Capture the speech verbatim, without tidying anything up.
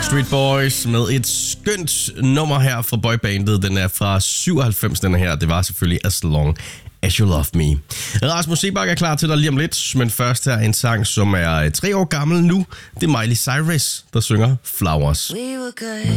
Backstreet Boys med et skønt nummer her fra boybandet. Den er fra syvoghalvfems, den her. Det var selvfølgelig As Long As You Love Me. Rasmus Seebach er klar til dig lige om lidt, men først her en sang, som er tre år gammel nu. Det er Miley Cyrus, der synger Flowers. We were good.